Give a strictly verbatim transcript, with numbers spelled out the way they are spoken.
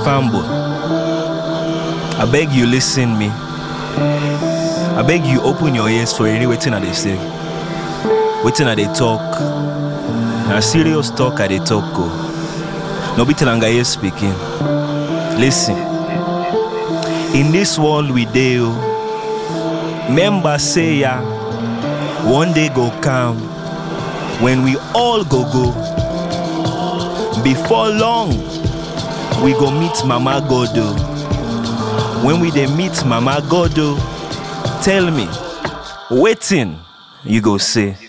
Fambo, I beg you listen me. I beg you open your ears for any waiting that they say. Waiting that they talk. Now serious talk at they talk go. No be telanga here speaking. Listen. In this world we deal. Member say ya. One day go come. When we all go go. Before long, we go meet Mama Godo. When we dey meet Mama Godo, tell me, waiting, you go say.